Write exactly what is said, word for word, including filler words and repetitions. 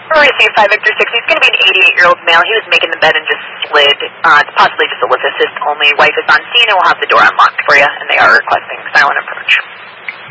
We're receiving five Victor six. He's going to be an eighty-eight-year-old male. He was making the bed and just slid. Uh, it's possibly just a lift assist only. Wife is on scene and we'll have the door unlocked for you, and they are requesting silent approach.